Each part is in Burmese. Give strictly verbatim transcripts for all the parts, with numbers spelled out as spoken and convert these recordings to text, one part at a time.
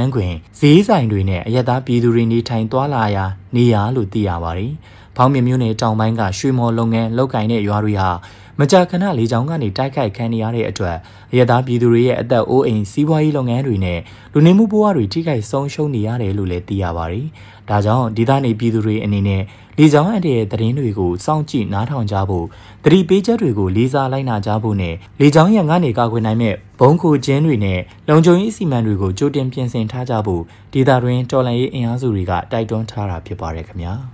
န်းခွင်ဈေးဆိုင်တွေနဲ့အယက်သားပြည်သူတွေနေထိုင်သွားလာရာနေရာလို့သိရပါတယ်။ဖောင်းမြမျိုးနယ်တောင်ပိုင်းကရွှေမော်လုပ်ငန်းလုပ်ကိုင်တဲ့ရွာတွေဟာမကြာခဏလေကြောင်းကနေတိုက်ခိုက်ခံနေရတဲ့အတွက်အယက်သားပြည်သူတွေရဲ့အသက်အိုးအိမ်စီးပွားရေးလုပ်ငန်းတွေနဲ့လူနေမှုဘဝတွေထိခိုက်ဆုံးရှုံးနေရတယ်လို့လည်းသိရပါတယ်။ဒါကြောင့်ဒေသနေပြည်သူတွေအနေနဲ့လေကြောင်းအန်တဲ့သတင်းတွေကိုစောင့်ကြည့်နားထောင်ကြဖို့သတိပေးချက်တွေကိုလေးစားလိုက်နာကြဖို့နဲ့လေကြောင်းရန်ကနေကာကွယ်နိုင်မဲ့ဘုံခိုကျင်းတွေနဲ့လုံခြုံရေးအစီအမံတွေကိုကြိုတင်ပြင်ဆင်ထားကြဖို့ဒေသတွင်းတော်လှန်ရေးအင်အားစုတွေကတိုက်တွန်းထားတာဖြစ်ပါတယ်ခင်ဗျာ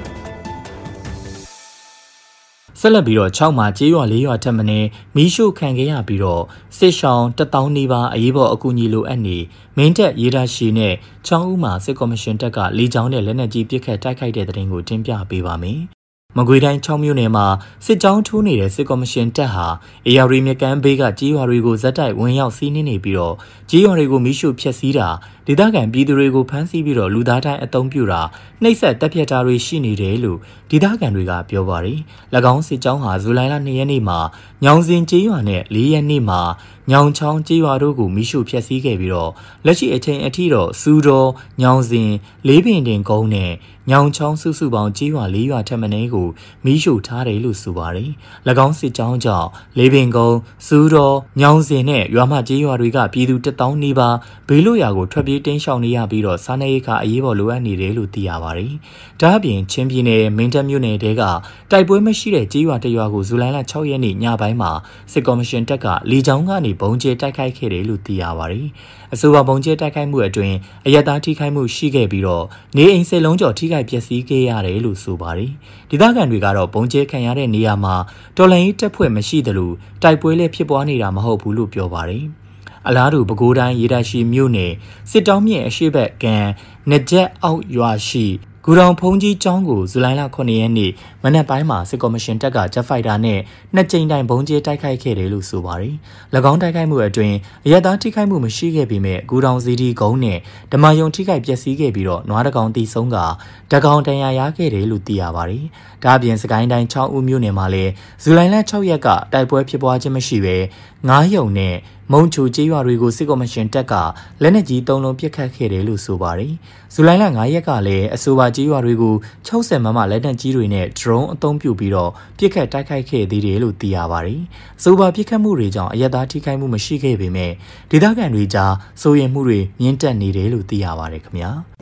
ဆက်လက်ပြီးတော့၆မှာကျေးရွာ၄ရွာထက်မင်းမီးရှို့ခံခဲ့ရပြီးတော့စစ်ရှောင်းတထောင်နီးပါးအရေးပေါ်အကူအညီလိုအပ်နေမင်းတပ်ရေဒါရှိနဲ့ချောင်းဦးမှာစစ်ကော်မရှင်တပ်ကလေကြောင်းနဲ့လက်နက်ကြီးပစ်ခတ်တိုက်ခိုက်တဲ့တဲ့တင်ကိုတင်ပြပေးပါမယ်မကွေတိုင်း၆မြို့နယ်မှာစစ်ကြောင်းထိုးနေတဲ့စစ်ကော်မရှင်တပ်ဟာအေရရီမြကမ်းဘေးကကြေးရွာတွေကိုဇက်တိုက်ဝင်ရောက်စီးနင်းနေပြီးတော့ကြေးရွာတွေကိုမိရှုဖျက်ဆီးတာဒေသခံပြည်သူတွေကိုဖမ်းဆီးပြီးတော့လူသားတိုင်းအုံပြုတာနှိပ်စက်တပ်ဖြတ်တာတွေရှိနေတယ်လို့ဒေသခံတွေကပြောပါတယ်။၎င်းစစ်ကြောင်းဟာဇူလိုင်လ၂ရက်နေ့မှာညောင်စင်ကြေးရွာနဲ့၄ရက်နေ့မှာညောင်ချောင်းကြေးရွာတို့ကိုမိရှုဖျက်ဆီးခဲ့ပြီးတော့လက်ရှိအချိန်အထိတော့စူတော်ညောင်စင်လေးပင်တင်ကုန်းနဲ့ညောင်ချောင်းစုစုပေါင်းကြေးရွာ၄ရွာထက်မနည်းကိုမိရှုထားတယ်လို့ဆိုပါတယ်။၎င်းစစ်ကြောင်းကြောင့်လေးပင်ကုန်းစူတော်ညောင်စင်နဲ့ရွာမကြေးရွာတွေကပြည်သူတထောင်နီးပါးဘေးလွတ်ရာကိုထွက်ပြေးတင်းရှောင်နေရပြီးတော့စားနပ်ရိက္ခာအရေးပေါ်လိုအပ်နေတယ်လို့သိရပါတယ်။ဒါ့အပြင်ချင်းပြည်နယ်မင်းတပ်မြို့နယ်တဲကတိုက်ပွဲမရှိတဲ့ကြေးရွာတရွာကိုဇူလိုင်လ၆ရက်နေ့ညပိုင်းမှာစစ်ကော်မရှင်တပ်ကလေကြောင်းကနေဘုံကျဲတိုက်ခိုက်ခဲ့တယ်လို့သိရပါတယ်။အဆိုပါဘုံကျဲတိုက်ခိုက်မှုအတွင်းအယက်သားထိခိုက်မှုရှိခဲ့ပြီးတော့နေအိမ်စစ်လုံးကျော်ထိခိုက်ပျက်စီးခဲ့ရတယ်လို့ဆိုပါတယ်။ဒေသခံတွေကတော့ဘုံကျဲခံရတဲ့နေရာမှာတော်လှန်ရေးတပ်ဖွဲ့မရှိသလိုတိုက်ပွဲလည်းဖြစ်ပွားနေတာမဟုတ်ဘူးလို့ပြောပါတယ်။အလားတူပဲခူးတိုင်းရေဒါရှိမြို့နယ်စစ်တောင်းမြင့်အရှိဘက်ကံနကြက်အောက်ရွာရှိဂူတောင်ဖုန်ကြီးကျောင်းကိုဇူလိုင်လခုနှစ်ရက်နေ့မနက်ပိုင်းမှာစစ်ကော်မရှင်တပ်ကဂျက်ဖိုက်တာနဲ့နှစ်ကြိမ်တိုင်ဘုံကျဲတိုက်ခိုက်ခဲ့တယ်လို့ဆိုပါတယ်။၎င်းတိုက်ခိုက်မှုအတွင်းအရက်သားထိခိုက်မှုမရှိခဲ့ပေမဲ့ဂူတောင်စီဒီကုန်းနဲ့ဓမ္မယုံထိခိုက်ပျက်စီးခဲ့ပြီးတော့နွားတကောင်တီဆုံးကတကောင်တန်ရာရခဲ့တယ်လို့သိရပါတယ်။ဒါ့အပြင်စကိုင်းတိုင်းချောင်းဦးမြို့နယ်မှာလည်းဇူလိုင်လ၆ရက်ကတိုက်ပွဲဖြစ်ပွားခြင်းမရှိဘဲငားယုံနဲ့မုံချိုကျေးရွာတွေကိုစစ်ကော်မရှင်တပ်ကလက်နက်ကြီးသုံးလုံးပစ်ခတ်ခဲ့တယ်လို့ဆိုပါတယ်။ဇူလိုင်လ၅ရက်ကလည်းအဆိုပါကျေးရွာတွေကို၆၀မမလက်နက်ကြီးတွေနဲ့ drone အသုံးပြုပြီးတော့ပစ်ခတ်တိုက်ခိုက်ခဲ့သေးတယ်လို့သိရပါတယ်။အဆိုပါပစ်ခတ်မှုတွေကြောင့်အရက်သားထိခိုက်မှုမရှိခဲ့ပေမဲ့ဒေသခံတွေကြားစိုးရိမ်မှုတွေမြင့်တက်နေတယ်လို့သိရပါတယ်ခင်ဗျာ။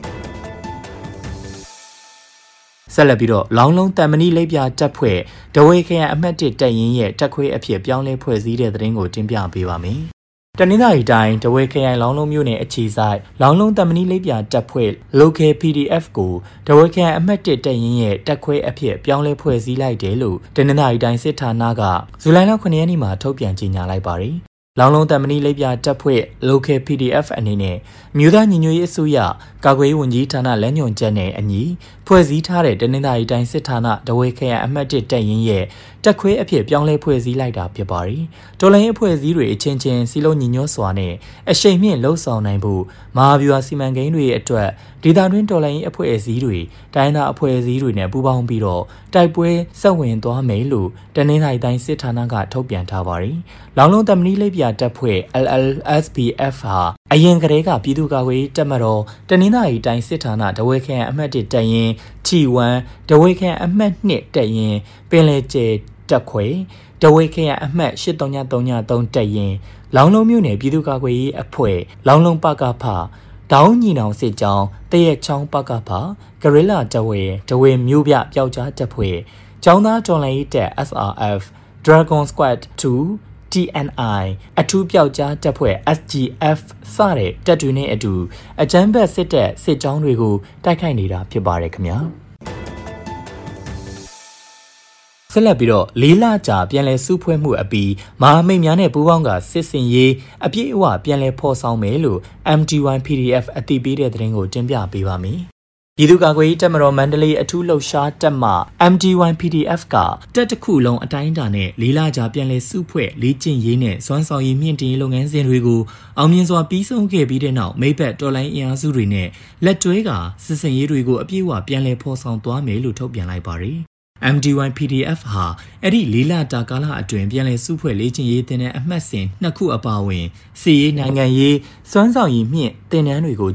ဆက်လက်ပြီးတော့လောင်းလုံးတန်မဏိလိပ်ပြတပ်ဖွဲ့ဒဝေခရိုင်အမှတ်၁တပ်ရင်းရဲ့တပ်ခွဲအဖြစ်ပြောင်းလဲဖွဲ့စည်းတဲ့သတင်းကိုတင်ပြပေးပါမယ်။တနင်္သာရီတိုင်းဒဝေခရိုင်လောင်းလုံးမြို့နယ်အခြေဆိုင်လောင်းလုံးတန်မဏိလိပ်ပြတပ်ဖွဲ့ Local ပီ ဒီ အက်ဖ် ကိုဒဝေခရိုင်အမှတ်၁တပ်ရင်းရဲ့တပ်ခွဲအဖြစ်ပြောင်းလဲဖွဲ့စည်းလိုက်တယ်လို့တနင်္သာရီတိုင်းစစ်ဌာနကဇူလိုင်လခုနှစ်ရက်နေ့မှာထုတ်ပြန်ကြေညာလိုက်ပါတယ်။လောင်းလုံးတန်မဏိလိပ်ပြတပ်ဖွဲ့ Local ပီ ဒီ အက်ဖ် အနေနဲ့မြို့သားညီညွတ်ရေးအစိုးရကာကွယ်ရေးဝန်ကြီးဌာနလမ်းညွှန်ချက်နဲ့အညီဖွဲ့စည်းထားတဲ့တနင်္သာရီတိုင်းစစ်ဌာနဒဝေခရိုင်အမှတ်၁တပ်ရင်းရဲ့တက်ခွဲအဖြစ်ပြောင်းလဲဖွဲ့စည်းလိုက်တာဖြစ်ပါတယ်။တော်လိုင်းအဖွဲ့အစည်းတွေအချင်းချင်းစီလုံးညီညွတ်စွာနဲ့အရှိန်မြင့်လှုပ်ဆောင်နိုင်ဖို့မဟာဗျူဟာစီမံကိန်းတွေအတွက်ဒေသတွင်းတော်လိုင်းအဖွဲ့အစည်းတွေတိုင်းဒေသအဖွဲ့အစည်းတွေနဲ့ပူးပေါင်းပြီးတော့တိုက်ပွဲဆက်ဝင်သွားမယ်လို့တနင်္သာရီတိုင်းစစ်ဌာနကထုတ်ပြန်ထားပါတယ်။လောင်းလုံးတမဏိလိပ်ပြတပ်ဖွဲ့ L L S B F ဟာအရင်ကတည်းကပြည်သူ့ကာကွယ်ရေးတပ်မတော်တနင်္သာရီတိုင်းစစ်ဌာနဒဝေခရိုင်အမှတ်၁တပ်ရင်း T 1ဒဝေခရိုင်အမှတ်၂တပ်ရင်းပင်လယ်ကျဲတက်ခွေဒဝေခရိုင်အမှတ်၈၃၃၃တပ်ရင်းလောင်းလုံးမြို့နယ်ပြည်သူ့ကာကွယ်ရေးအဖွဲ့လောင်းလုံးပကဖတောင်းညီနောင်စစ်ကြောင်းတရက်ချောင်းပကဖဂရိလာတဝေဒဝေမြို့ပြပျောက်ကြားတပ်ဖွဲ့ကျောင်းသားတော်လှန်ရေးတပ် S R F Dragon Squad 2 T N I အထူးပျောက်ကြားတပ်ဖွဲ့ S G F စတဲ့တပ်တွေနဲ့အတူအကြမ်းဖက်စစ်တပ်စစ်ကြောင်းတွေကိုတိုက်ခိုက်နေတာဖြစ်ပါတယ်ခင်ဗျာဆက်လက်ပြီးတော့လေးလကြာပြန်လည်စုဖွဲ့မှုအပြီးမဟာမိတ်များနဲ့ပူးပေါင်းကစစ်စင်ရေးအပြည့်အဝပြန်လည်ဖော်ဆောင်မယ်လို့ M D Y P D F အသိပေးတဲ့သတင်းကိုတင်ပြပေးပါမယ်။ပြည်သူ့ကာကွယ်ရေးတပ်မတော်မန္တလေးအထူးလှုပ်ရှားတပ်မှ M D Y P D F ကတပ်တစ်ခုလုံးအတိုင်းအတာနဲ့လေးလကြာပြန်လည်စုဖွဲ့လေ့ကျင့်ရေးနဲ့စွမ်းဆောင်ရည်မြင့်တင်ရေးလုပ်ငန်းစဉ်တွေကိုအောင်မြင်စွာပြီးဆုံးခဲ့ပြီးတဲ့နောက်မိဘတော်လိုင်းအင်အားစုတွေနဲ့လက်တွဲကစစ်စင်ရေးတွေကိုအပြည့်အဝပြန်လည်ဖော်ဆောင်သွားမယ်လို့ထုတ်ပြန်လိုက်ပါတယ်။ M D Y P D F ဟာအဲ့ဒီလေးလတာကာလအတွင်းပြန်လည်စုဖွဲ့လေ့ကျင့်ရေးတင်တဲ့အမှတ်စဉ်နှစ်ခုအပါအဝင်စစ်ရေးနိုင်ငံရေးစွမ်းဆောင်ရည်မြင့်တင်နန်းတွေကို